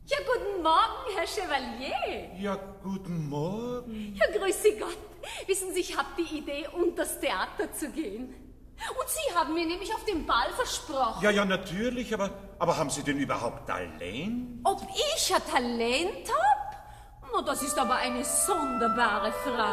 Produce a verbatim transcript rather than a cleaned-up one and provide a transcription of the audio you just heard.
Ja, guten Morgen, Herr Chevalier. Ja, guten Morgen. Ja, grüße Gott. Wissen Sie, ich habe die Idee, unters Theater zu gehen. Und Sie haben mir nämlich auf dem Ball versprochen. Ja, ja, natürlich, aber, aber haben Sie denn überhaupt Talent? Ob ich ein Talent habe? Na, das ist aber eine sonderbare Frage.